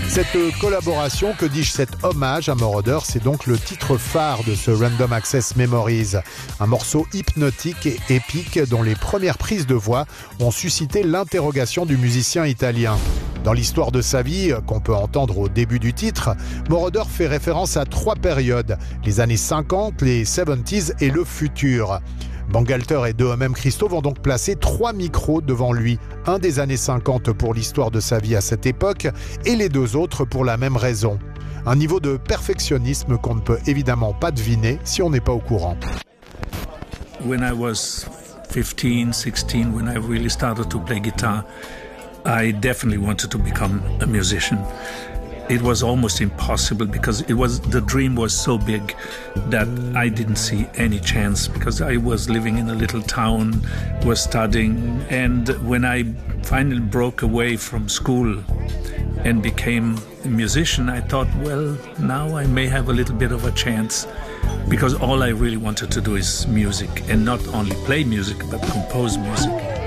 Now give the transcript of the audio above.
Cette collaboration, que dis-je, cet hommage à Moroder, c'est donc le titre phare de ce Random Access Memories. Un morceau hypnotique et épique dont les premières prises de voix ont suscité l'interrogation du musicien italien. Dans l'histoire de sa vie, qu'on peut entendre au début du titre, Moroder fait référence à 3 périodes, les années 50, les 70s et le futur. Bangalter et De Homem Christo vont donc placer 3 micros devant lui, un des années 50 pour l'histoire de sa vie à cette époque et les 2 autres pour la même raison. Un niveau de perfectionnisme qu'on ne peut évidemment pas deviner si on n'est pas au courant. When I was 15, 16, when I really started to play guitar, I definitely wanted to become a musician. It was almost impossible because the dream was so big that I didn't see any chance because I was living in a little town, was studying, and when I finally broke away from school and became a musician, I thought, well, now I may have a little bit of a chance because all I really wanted to do is music and not only play music but compose music.